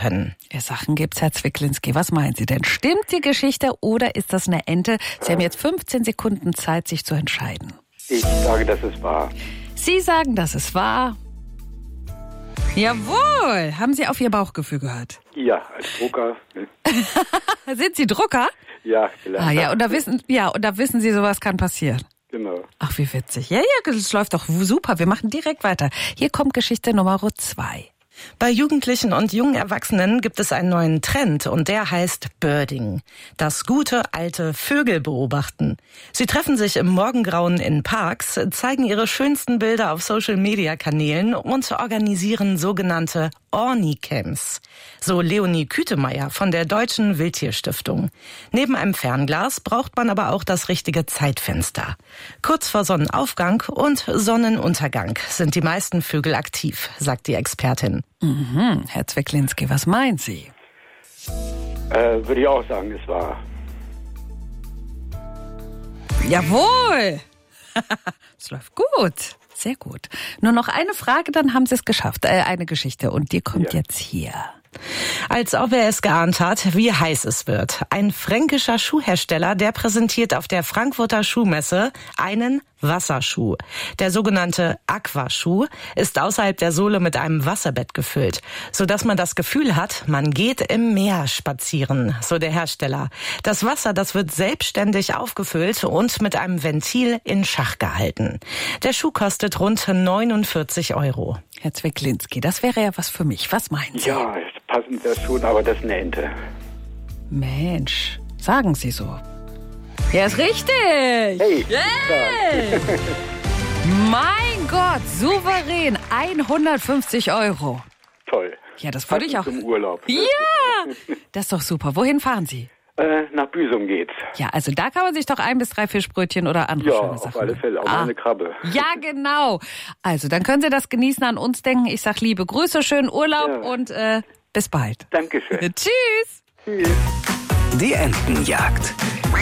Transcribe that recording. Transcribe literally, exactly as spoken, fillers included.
können. Ihr Sachen gibt's, Herr Zwicklinski. Was meinen Sie denn? Stimmt die Geschichte oder ist das eine Ente? Sie haben jetzt fünfzehn Sekunden Zeit, sich zu entscheiden. Ich sage, dass es wahr. Sie sagen, dass es wahr. Jawohl! Haben Sie auf Ihr Bauchgefühl gehört? Ja, als Drucker. Sind Sie Drucker? Ja, vielleicht. Ah ja, und da wissen, ja, und da wissen Sie, sowas kann passieren. Genau. Ach, wie witzig. Ja, ja, das läuft doch super. Wir machen direkt weiter. Hier kommt Geschichte Nummer zwei. Bei Jugendlichen und jungen Erwachsenen gibt es einen neuen Trend und der heißt Birding. Das gute alte Vögel beobachten. Sie treffen sich im Morgengrauen in Parks, zeigen ihre schönsten Bilder auf Social-Media-Kanälen und organisieren sogenannte Ornicamps. So Leonie Kütemeyer von der Deutschen Wildtierstiftung. Neben einem Fernglas braucht man aber auch das richtige Zeitfenster. Kurz vor Sonnenaufgang und Sonnenuntergang sind die meisten Vögel aktiv, sagt die Expertin. Mhm. Herr Zwicklinski, was meinen Sie? Äh, würde ich auch sagen, es war. Jawohl! Es läuft gut. Sehr gut. Nur noch eine Frage, dann haben Sie es geschafft. Äh, eine Geschichte. Und die kommt Ja. jetzt hier. Als ob er es geahnt hat, wie heiß es wird. Ein fränkischer Schuhhersteller, der präsentiert auf der Frankfurter Schuhmesse einen Wasserschuh. Der sogenannte Aquaschuh ist außerhalb der Sohle mit einem Wasserbett gefüllt, sodass man das Gefühl hat, man geht im Meer spazieren, so der Hersteller. Das Wasser, das wird selbstständig aufgefüllt und mit einem Ventil in Schach gehalten. Der Schuh kostet rund neunundvierzig Euro. Herr Zwicklinski, das wäre ja was für mich. Was meinen Sie? Ja, passend das schon, aber das ist eine Ente. Mensch, sagen Sie so. Ja, ist richtig. Hey! Yay! Mein Gott, souverän. hundertfünfzig Euro. Toll. Ja, das würde ich auch. Zum Urlaub. Ja, das ist doch super. Wohin fahren Sie? Äh, nach Büsum geht's. Ja, also da kann man sich doch ein bis drei Fischbrötchen oder andere Ja, schöne auf Sachen. alle Fälle. Auch mal eine Krabbe. Ja, genau. Also, dann können Sie das genießen, an uns denken. Ich sag liebe Grüße, schönen Urlaub Ja. und äh, bis bald. Dankeschön. Tschüss. Tschüss. Die Entenjagd.